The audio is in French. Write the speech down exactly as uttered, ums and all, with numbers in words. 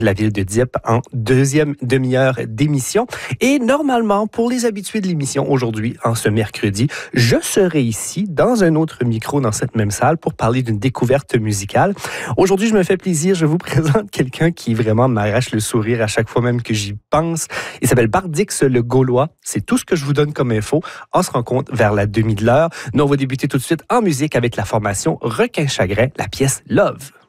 de la ville de Dieppe en deuxième demi-heure d'émission. Et normalement, pour les habitués de l'émission aujourd'hui, en ce mercredi, je serai ici dans un autre micro dans cette même salle pour parler d'une découverte musicale. Aujourd'hui, je me fais plaisir, je vous présente quelqu'un qui vraiment m'arrache le sourire à chaque fois même que j'y pense. Il s'appelle Bardix le Gaulois. C'est tout ce que je vous donne comme info. On se rencontre vers la demi de l'heure. Nous, on va débuter tout de suite en musique avec la formation Requin Chagrin, la pièce Love.